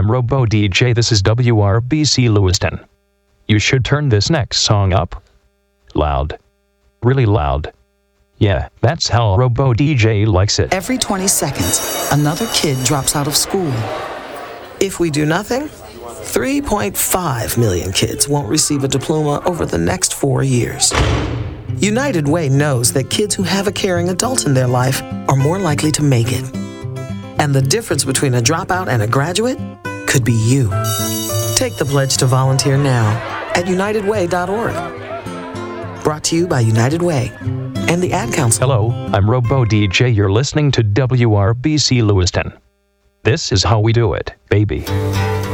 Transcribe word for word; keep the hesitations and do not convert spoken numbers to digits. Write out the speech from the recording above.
I'm Robo D J. This is W R B C Lewiston. You should turn this next song up. Loud. Really loud. Yeah, that's how Robo D J likes it. Every twenty seconds, another kid drops out of school. If we do nothing, three point five million kids won't receive a diploma over the next four years. United Way knows that kids who have a caring adult in their life are more likely to make it. And the difference between a dropout and a graduate could be you. Take the pledge to volunteer now at united way dot org. Brought to you by United Way and the Ad Council. Hello, I'm Robo D J. You're listening to W R B C Lewiston. This is how we do it, baby.